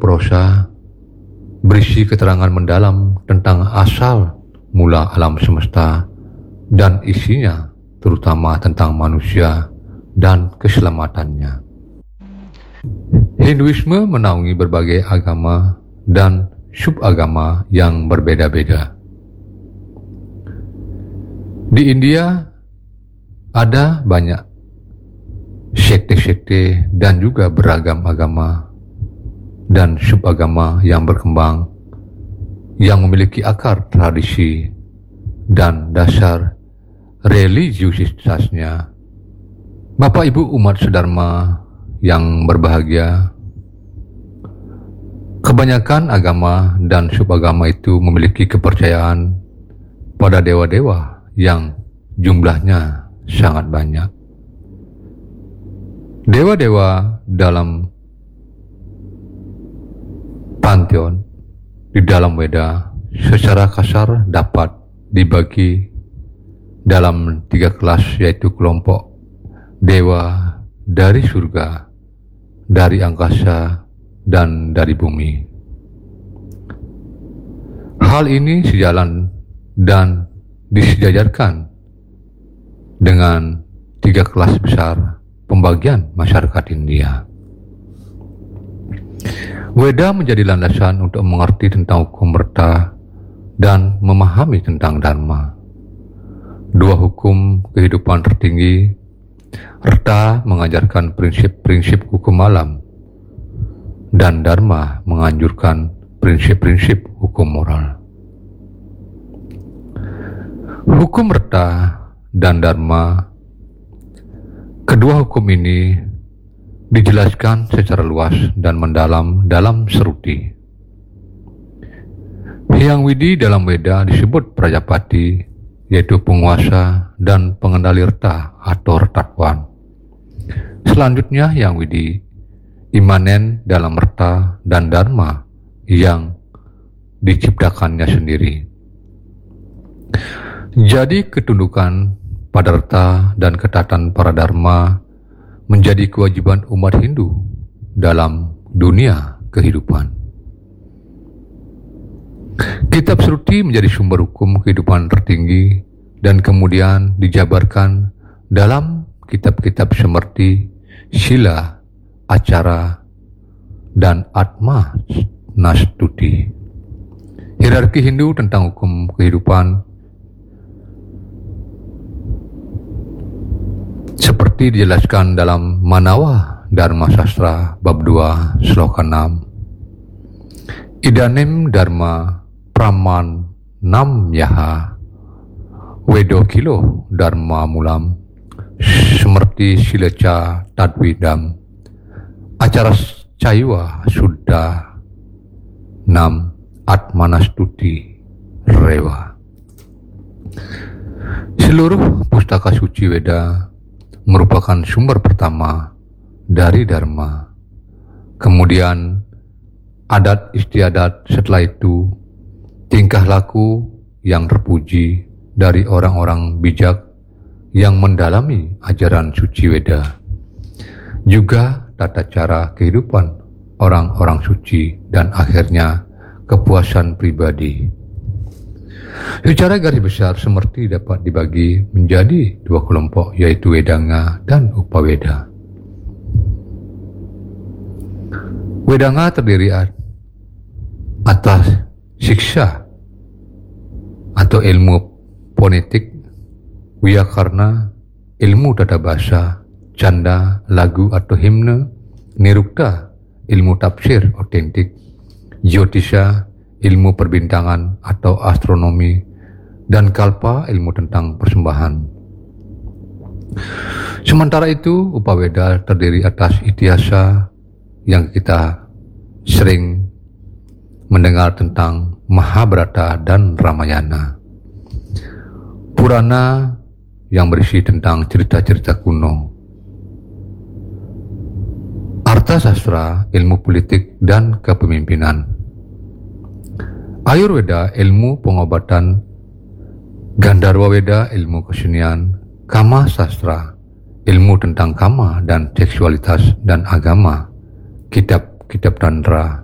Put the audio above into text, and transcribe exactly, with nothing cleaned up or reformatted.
prosa berisi keterangan mendalam tentang asal mula alam semesta dan isinya, terutama tentang manusia dan keselamatannya. Hinduisme menaungi berbagai agama dan subagama yang berbeda-beda. Di India ada banyak sekte-sekte dan juga beragam agama dan subagama yang berkembang yang memiliki akar tradisi dan dasar religiusitasnya. Bapak Ibu umat sedharma yang berbahagia, kebanyakan agama dan subagama itu memiliki kepercayaan pada dewa-dewa yang jumlahnya sangat banyak. Dewa-dewa dalam pantheon di dalam Weda secara kasar dapat dibagi dalam tiga kelas, yaitu kelompok dewa dari surga, dari angkasa, dan dari bumi. Hal ini sejalan dan disejajarkan dengan tiga kelas besar pembagian masyarakat India. Weda menjadi landasan untuk mengerti tentang hukum merta dan memahami tentang dharma. Dua hukum kehidupan tertinggi. Rta mengajarkan prinsip-prinsip hukum alam dan dharma menganjurkan prinsip-prinsip hukum moral. Hukum Rta dan dharma, kedua hukum ini dijelaskan secara luas dan mendalam dalam Sruti. Hyang Widi dalam Weda disebut Prajapati, yaitu penguasa dan pengendali Rta atau Rtatwan. Selanjutnya Hyang Widi imanen dalam Rta dan dharma yang diciptakannya sendiri. Jadi ketundukan pada Rta dan ketaatan para dharma menjadi kewajiban umat Hindu dalam dunia kehidupan. Kitab Sruti menjadi sumber hukum kehidupan tertinggi dan kemudian dijabarkan dalam kitab-kitab seperti Sila, Acara, dan Atma Nastuti. Hierarki Hindu tentang hukum kehidupan seperti dijelaskan dalam Manawa Dharma Sastra bab dua sloka enam. Idanim Dharma Praman Nam Yaha Wedo Kilo Dharma Mulam seperti Sileca Tadwidam Acara Caiwa Sudah Nam Atmanastuti Rewa. Seluruh pustaka suci Weda merupakan sumber pertama dari dharma. Kemudian adat istiadat, setelah itu tingkah laku yang terpuji dari orang-orang bijak yang mendalami ajaran suci Weda. Juga tata cara kehidupan orang-orang suci dan akhirnya kepuasan pribadi. Secara garis besar semerti dapat dibagi menjadi dua kelompok, yaitu Wedanga dan Upaweda. Wedanga terdiri atas siksa atau ilmu fonetik, wiyakarna, ilmu tata bahasa, canda, lagu atau himne, nirukta, ilmu tafsir otentik, jyotisha, ilmu perbintangan atau astronomi, dan kalpa, ilmu tentang persembahan. Sementara itu, Upaweda terdiri atas Itiasa yang kita sering mendengar tentang Mahabharata dan Ramayana. Purana yang berisi tentang cerita-cerita kuno. Arthasastra, ilmu politik dan kepemimpinan. Ayurveda, ilmu pengobatan. Gandharwa Weda, ilmu kesenian. Kama Sastra, ilmu tentang kama dan seksualitas dan agama. Kitab-kitab tantra